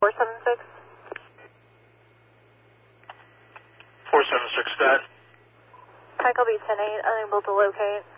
476. 476, go ahead. Tyco B 10-8, unable to locate.